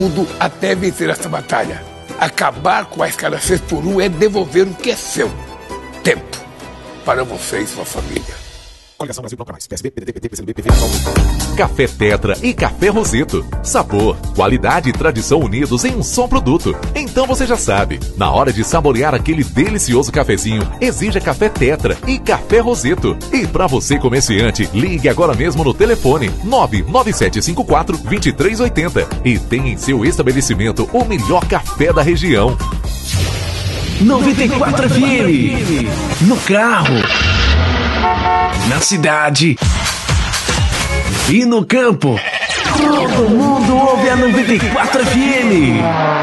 tudo até vencer essa batalha. Acabar com a escala 6x1 é devolver o que é seu. Tempo. Para você e sua família. Coligação Brasil Bloco Mais. PSB, PDT, PT, PCdoB, PV, Café Tetra e Café Roseto. Sabor, qualidade e tradição unidos em um só produto. Então você já sabe, na hora de saborear aquele delicioso cafezinho, exija Café Tetra e Café Roseto. E para você comerciante, ligue agora mesmo no telefone 99754-2380 e tenha em seu estabelecimento o melhor café da região. 94 FM, no carro, na cidade e no campo. Todo mundo ouve a 94 FM.